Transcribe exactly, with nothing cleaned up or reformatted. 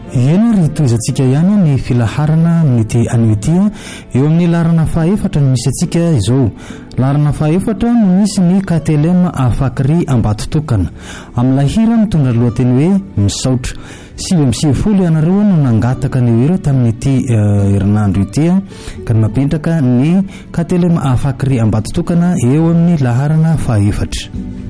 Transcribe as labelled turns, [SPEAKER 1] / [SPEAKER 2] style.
[SPEAKER 1] Eny ry toizantsika ihany ny filaharana mety an'ity eo amin'ny larana fahaefatra no misy atsika izao. Larana fahaefatra no misy ny K T L M Afakry Ambatotokana. Amin'ny hira mitondra lohateny hoe misaotra. Sivy amby sivifolo ianareo no nangataka ny hira tamin'ity herinandro ity ka mapentraka ny K T L M Afakry Ambatotokana eo amin'ny laharana fahaefatra.